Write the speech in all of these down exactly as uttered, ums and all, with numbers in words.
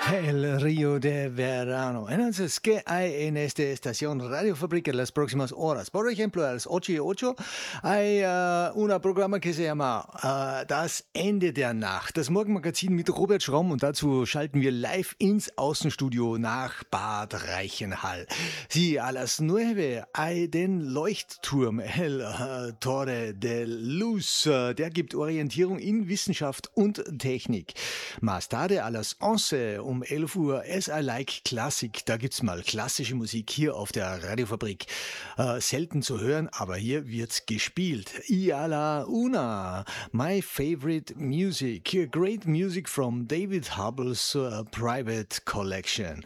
El Río de Verano. Entonces, ¿qué hay en esta estación Radio Fabrik en las próximas horas? Por ejemplo, a las ocho y ocho hay uh, un programa que se llama uh, Das Ende der Nacht. Das Morgenmagazin mit Robert Schromm, und dazu schalten wir live ins Außenstudio nach Bad Reichenhall. Sí, a las nueve hay den Leuchtturm El uh, Torre de Luz. Uh, der gibt Orientierung in Wissenschaft und Technik. Más tarde a las once um elf Uhr As I Like Classic. Da gibt's mal klassische Musik hier auf der Radiofabrik. Äh, selten zu hören, aber hier wird's gespielt. Y a la una, My Favorite Music. Great music from David Hubble's uh, Private Collection.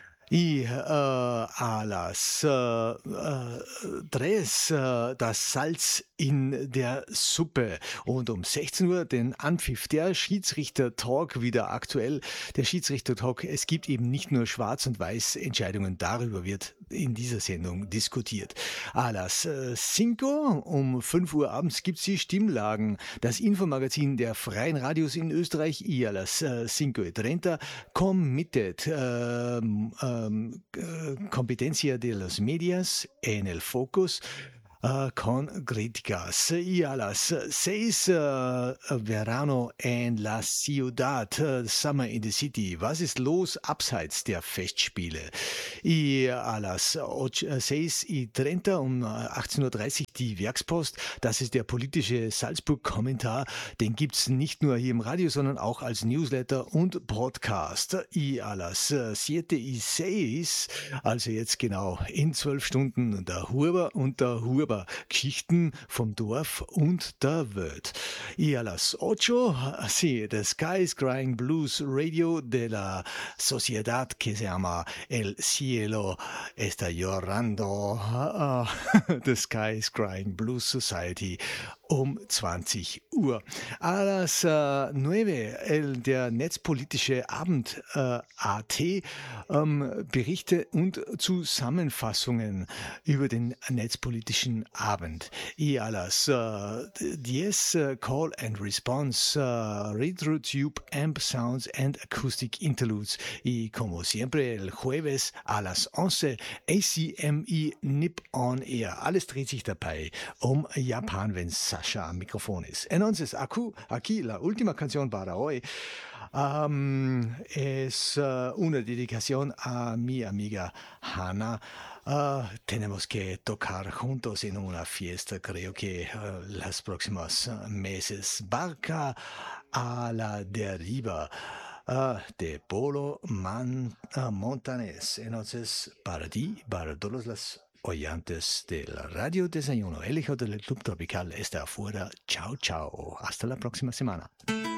Y uh, a las uh, uh, tres, uh, das Salz in der Suppe. Und um sechzehn Uhr den Anpfiff, der Schiedsrichter-Talk wieder aktuell. Der Schiedsrichter-Talk, es gibt eben nicht nur Schwarz- und Weiß-Entscheidungen, darüber wird in dieser Sendung diskutiert. A las uh, cinco, um fünf Uhr abends gibt's die Stimmlagen, das Infomagazin der Freien Radios in Österreich. Y a las uh, cinco y treinta, Committed, uh, uh, Competencia de los Medias en el Focus. Uh, con críticas. Y a las seis, uh, Verano en la Ciudad, uh, Summer in the City. Was ist los abseits der Festspiele? Y a las seis y treinta, um achtzehn Uhr dreißig, die Werkspost. Das ist der politische Salzburg-Kommentar. Den gibt's nicht nur hier im Radio, sondern auch als Newsletter und Podcast. Y a las siete y seis, also jetzt genau in zwölf Stunden, der Huber und der Huber. Geschichten vom Dorf und der Welt. Y a las ocho, sí, The Sky is Crying Blues Radio de la Sociedad que se llama El Cielo está llorando. Uh, The Sky is Crying Blues Society um zwanzig Uhr. A las uh, nueve, el, der netzpolitische Abend uh, A T, um, Berichte und Zusammenfassungen über den netzpolitischen Abend. Y a las uh, diez, uh, Call and Response, uh, RetroTube, Amp Sounds and Acoustic Interludes. Y como siempre, el jueves a las once, A C M I Nip On Air. Alles dreht sich dabei um Japan, wenn Sascha am Mikrofon ist. Entonces, aquí la última canción para hoy um, es uh, una dedicación a mi amiga Hannah. Uh, tenemos que tocar juntos en una fiesta, creo que uh, las próximas uh, meses. Barca a la deriva. Uh, de Polo Man, uh, Montanes. Entonces, para ti, para todos los oyentes del Radio Desayuno, el hijo del Club Tropical está afuera. Chao, chao. Hasta la próxima semana.